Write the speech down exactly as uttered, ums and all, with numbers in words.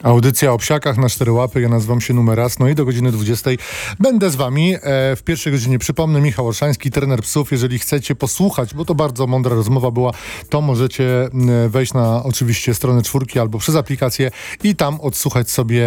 Audycja o psiakach na cztery łapy. Ja nazywam się Numeras. No i do godziny dwudziestej będę z wami. E, w pierwszej godzinie przypomnę, Michał Olszański, trener psów. Jeżeli chcecie posłuchać, bo to bardzo mądra rozmowa była, to możecie wejść na oczywiście stronę czwórki albo przez aplikację i tam odsłuchać sobie